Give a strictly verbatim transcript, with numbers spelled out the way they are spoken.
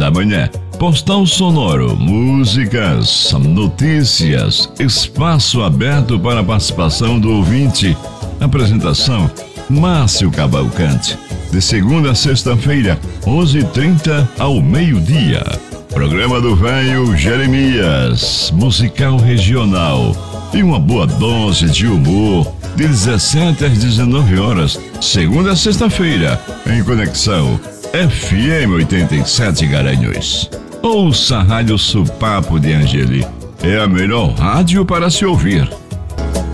da manhã. Postal sonoro, músicas, notícias, espaço aberto para a participação do ouvinte. Apresentação, Márcio Cavalcante. De segunda a sexta-feira, onze e trinta ao meio-dia. Programa do Velho Jeremias, musical regional. E uma boa dose de humor, de dezessete às dezenove horas, segunda a sexta-feira, em conexão F M oitenta e sete Garanhuns. Ouça a Rádio Supapo de Angeli. É a melhor rádio para se ouvir.